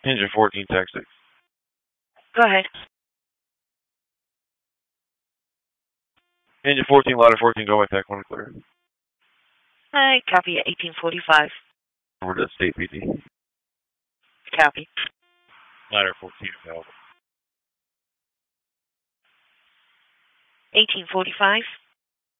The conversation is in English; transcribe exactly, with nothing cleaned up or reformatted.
Engine fourteen, taxi. Go ahead. Engine fourteen, ladder fourteen, go attack one clear. Hi, copy at eighteen forty-five. Over to State P D. Copy. Ladder fourteen, available. eighteen forty-five.